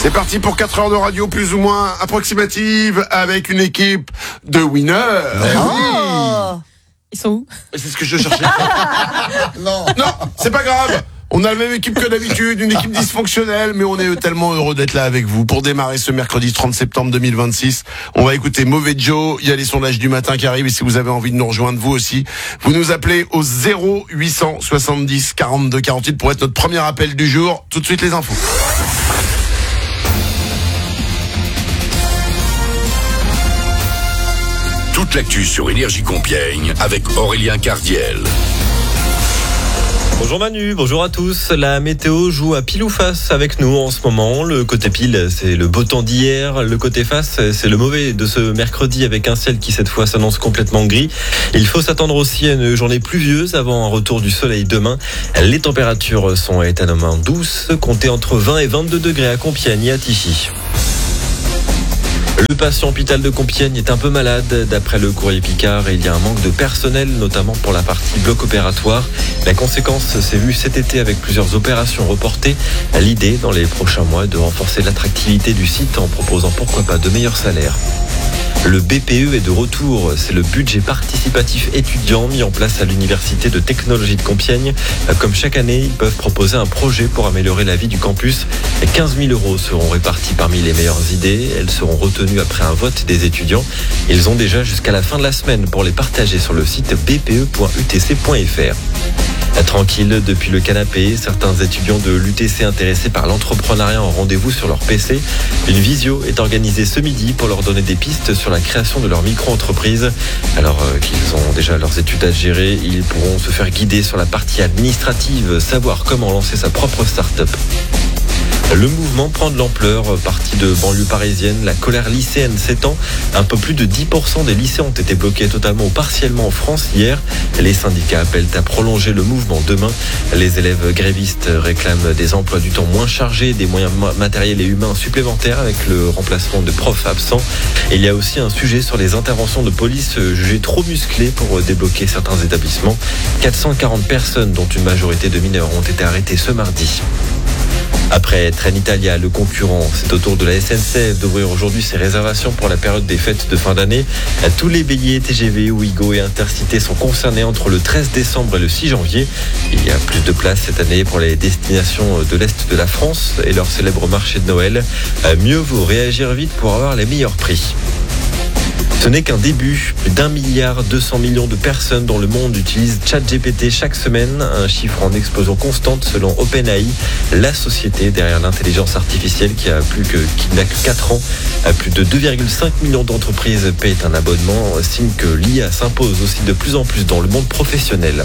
C'est parti pour 4 heures de radio plus ou moins approximative avec une équipe de winners. Oh, ils sont où? C'est ce que je cherchais. Non, c'est pas grave. On a la même équipe que d'habitude, une équipe dysfonctionnelle, mais on est tellement heureux d'être là avec vous pour démarrer ce mercredi 30 septembre 2026. On va écouter Mauvais Joe, il y a les sondages du matin qui arrivent et si vous avez envie de nous rejoindre vous aussi, vous nous appelez au 0870 42 48 pour être notre premier appel du jour. Tout de suite les infos. Toute l'actu sur Énergie Compiègne avec Aurélien Cardiel. Bonjour Manu, bonjour à tous. La météo joue à pile ou face avec nous en ce moment. Le côté pile, c'est le beau temps d'hier. Le côté face, c'est le mauvais de ce mercredi avec un ciel qui cette fois s'annonce complètement gris. Il faut s'attendre aussi à une journée pluvieuse avant un retour du soleil demain. Les températures sont étonnamment douces, comptées entre 20 et 22 degrés à Compiègne et à Tichy. Le patient hôpital de Compiègne est un peu malade. D'après le courrier Picard, il y a un manque de personnel, notamment pour la partie bloc opératoire. La conséquence s'est vue cet été avec plusieurs opérations reportées. L'idée, dans les prochains mois, est de renforcer l'attractivité du site en proposant pourquoi pas de meilleurs salaires. Le BPE est de retour, c'est le budget participatif étudiant mis en place à l'Université de technologie de Compiègne. Comme chaque année, ils peuvent proposer un projet pour améliorer la vie du campus. 15 000 € seront répartis parmi les meilleures idées. Elles seront retenues après un vote des étudiants. Ils ont déjà jusqu'à la fin de la semaine pour les partager sur le site bpe.utc.fr. Tranquille depuis le canapé, certains étudiants de l'UTC intéressés par l'entrepreneuriat ont rendez-vous sur leur PC. Une visio est organisée ce midi pour leur donner des pistes sur la création de leur micro-entreprise. Alors qu'ils ont déjà leurs études à gérer, ils pourront se faire guider sur la partie administrative, savoir comment lancer sa propre start-up. Le mouvement prend de l'ampleur. Parti de banlieue parisienne, la colère lycéenne s'étend. Un peu plus de 10% des lycées ont été bloqués totalement ou partiellement en France hier. Les syndicats appellent à prolonger le mouvement demain. Les élèves grévistes réclament des emplois du temps moins chargés, des moyens matériels et humains supplémentaires avec le remplacement de profs absents. Et il y a aussi un sujet sur les interventions de police jugées trop musclées pour débloquer certains établissements. 440 personnes, dont une majorité de mineurs, ont été arrêtées ce mardi. Après Trenitalia, le concurrent, c'est au tour de la SNCF d'ouvrir aujourd'hui ses réservations pour la période des fêtes de fin d'année. Tous les billets TGV, Ouigo et Intercité sont concernés entre le 13 décembre et le 6 janvier. Il y a plus de place cette année pour les destinations de l'Est de la France et leur célèbre marché de Noël. Mieux vaut réagir vite pour avoir les meilleurs prix. Ce n'est qu'un début. Plus d'1,2 milliard de personnes dans le monde utilisent ChatGPT chaque semaine, un chiffre en explosion constante selon OpenAI, la société derrière l'intelligence artificielle qui n'a que 4 ans. Plus de 2,5 millions d'entreprises payent un abonnement, signe que l'IA s'impose aussi de plus en plus dans le monde professionnel.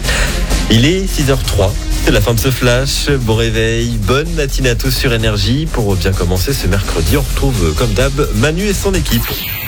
Il est 6h03. C'est la fin de ce flash. Bon réveil, bonne matinée à tous sur Énergie. Pour bien commencer ce mercredi, on retrouve comme d'hab Manu et son équipe.